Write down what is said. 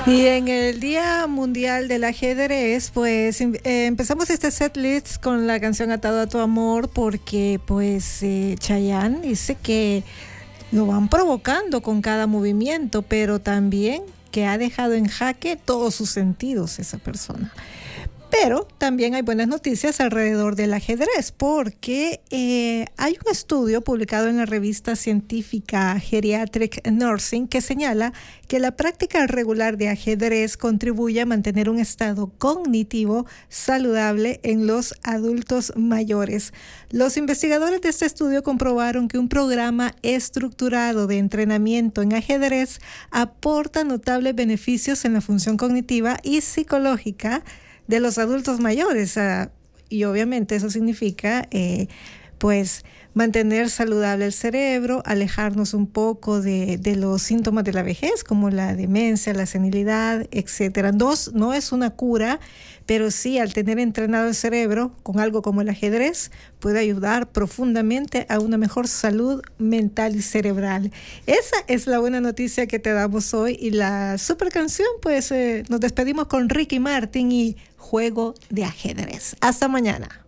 Y en el Día Mundial del Ajedrez, pues empezamos este set list con la canción Atado a tu amor porque pues Chayanne dice que lo van provocando con cada movimiento, pero también que ha dejado en jaque todos sus sentidos esa persona. Pero también hay buenas noticias alrededor del ajedrez porque hay un estudio publicado en la revista científica Geriatric Nursing que señala que la práctica regular de ajedrez contribuye a mantener un estado cognitivo saludable en los adultos mayores. Los investigadores de este estudio comprobaron que un programa estructurado de entrenamiento en ajedrez aporta notables beneficios en la función cognitiva y psicológica de los adultos mayores, y obviamente eso significa pues mantener saludable el cerebro, alejarnos un poco de los síntomas de la vejez como la demencia, la senilidad, etcétera. No es una cura, pero sí, al tener entrenado el cerebro con algo como el ajedrez, puede ayudar profundamente a una mejor salud mental y cerebral. Esa es la buena noticia que te damos hoy, y la super canción, pues nos despedimos con Ricky Martin y Juego de Ajedrez. Hasta mañana.